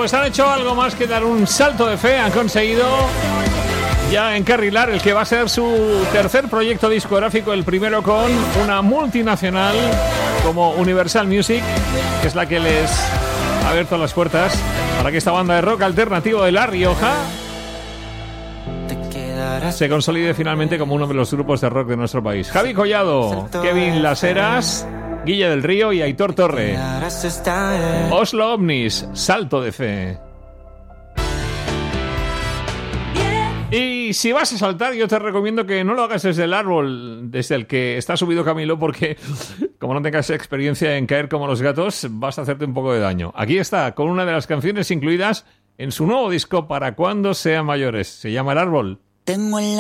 pues han hecho algo más que dar un salto de fe. Han conseguido ya encarrilar el que va a ser su tercer proyecto discográfico, el primero con una multinacional como Universal Music, que es la que les ha abierto las puertas para que esta banda de rock alternativo de La Rioja se consolide finalmente como uno de los grupos de rock de nuestro país. Javi Collado, Kevin Las Heras, Guille del Río y Aitor Torre. Oslo Ovnis, salto de fe. Y si vas a saltar, yo te recomiendo que no lo hagas desde el árbol desde el que está subido Camilo, porque como no tengas experiencia en caer como los gatos, vas a hacerte un poco de daño. Aquí está, con una de las canciones incluidas en su nuevo disco Para Cuando Sean Mayores. Se llama El Árbol. Tengo en